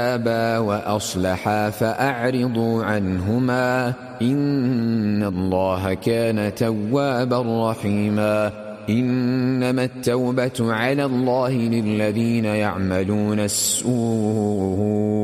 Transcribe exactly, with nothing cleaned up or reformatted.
تابا وأصلحا فأعرضوا عنهما إن الله كان توابا رحيما إنما التوبة على الله للذين يعملون السوء